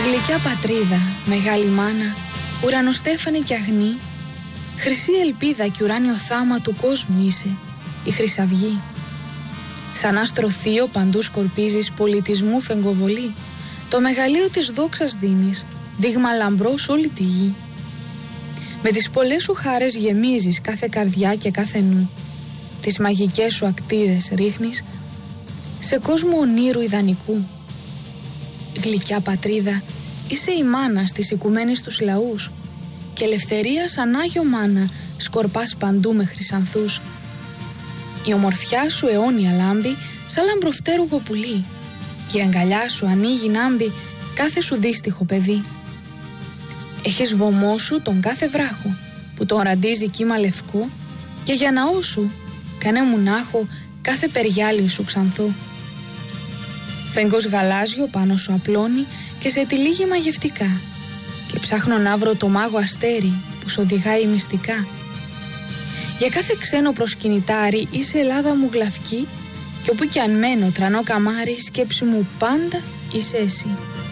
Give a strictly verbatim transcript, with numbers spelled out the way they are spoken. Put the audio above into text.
Γλυκιά πατρίδα, μεγάλη μάνα, ουρανοστέφανη κι αγνή, χρυσή ελπίδα κι ουράνιο θάμα του κόσμου είσαι, η Χρυσαυγή. Σαν άστρο θείο παντού σκορπίζεις πολιτισμού φεγγοβολή, το μεγαλείο της δόξας δίνεις, δείγμα λαμπρό σ' όλη τη γη. Με τις πολλές σου χάρες γεμίζεις κάθε καρδιά και κάθε νου, τις μαγικές σου ακτίδες ρίχνεις σε κόσμο ονείρου ιδανικού. Γλυκιά πατρίδα, είσαι η μάνα στις οικουμένες τους λαούς και ελευθερία σαν Άγιο Μάνα σκορπάς παντού με χρυσανθούς. Η ομορφιά σου αιώνια λάμπει σαν λαμπροφτέρουγο πουλί και η αγκαλιά σου ανοίγει νάμπει κάθε σου δύστιχο παιδί. Έχεις βωμό σου τον κάθε βράχο που τον ραντίζει κύμα λευκό και για ναό σου κανέ μουνάχο κάθε περιγιάλι σου ξανθό. Φέγγος γαλάζιο πάνω σου απλώνει και σε τυλίγει μαγευτικά και ψάχνω να βρω το μάγο αστέρι που σου οδηγάει μυστικά. Για κάθε ξένο προσκυνητάρι είσαι Ελλάδα μου γλαυκή και όπου κι αν μένω τρανό καμάρι σκέψη μου πάντα είσαι εσύ.